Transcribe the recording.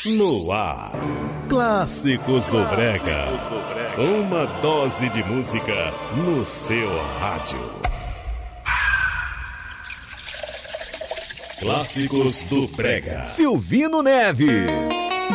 No ar, Clássicos do Brega. Uma dose de música no seu rádio. Clássicos do Brega. Silvino Neves.